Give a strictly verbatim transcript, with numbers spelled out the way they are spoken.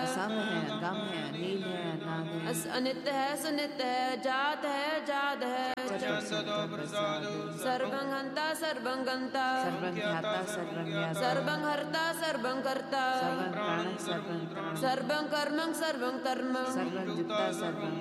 असम है, गम है, नील है, नाग है, अनित है, सुनित है, जात है, जाद है, सर्वं हंता सर्वं गंता, सर्वं ध्याता सर्वं ज्ञाता, सर्वं हर्ता सर्वं कर्ता, सर्वं प्राणं सर्वं त्राणं, सर्वं कर्मं सर्वं कर्म, सर्वं युक्ता सर्वं